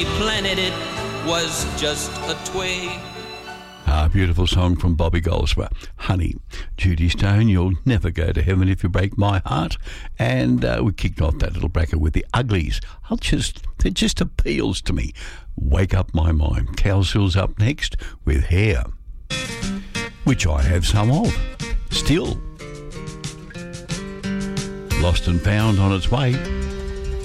planted it was just a twig. Beautiful song from Bobby Goldsborough. Honey, Judy Stone, you'll never go to heaven if you break my heart. And we kicked off that little bracket with the Uglies. It just appeals to me. Wake Up My Mind. Cowsill's up next with Hair, which I have some of. Still. Lost and Found on its way.